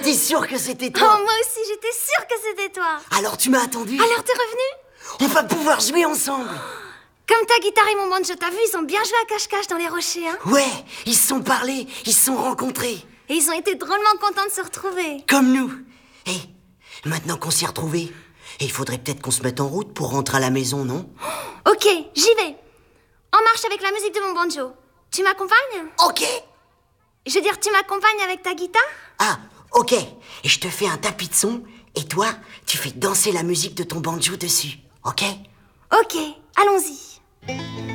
J'étais sûre que c'était Oh, toi. moi aussi, j'étais sûre que c'était toi. Alors tu m'as attendu. Alors t'es revenu? On va pouvoir jouer ensemble. Comme ta guitare et mon banjo, t'as vu, ils ont bien joué à cache-cache dans les rochers, hein? Ouais, ils se sont parlé, ils se sont rencontrés. Et ils ont été drôlement contents de se retrouver. Comme nous. Hé, maintenant qu'on s'est retrouvés, il faudrait peut-être qu'on se mette en route pour rentrer à la maison, non? Ok, j'y vais. En marche avec la musique de mon banjo. Tu m'accompagnes? Ok. Je veux dire, tu m'accompagnes avec ta guitare? Ah, ok. Et je te fais un tapis de son, et toi, tu fais danser la musique de ton banjo dessus, ok? Ok, allons-y.